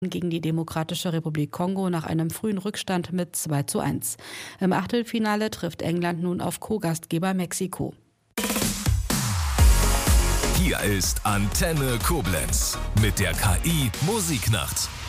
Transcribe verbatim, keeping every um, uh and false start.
gegen die Demokratische Republik Kongo nach einem frühen Rückstand mit zwei zu eins. Im Achtelfinale trifft England nun auf Co-Gastgeber Mexiko. Hier ist Antenne Koblenz mit der K I Musiknacht.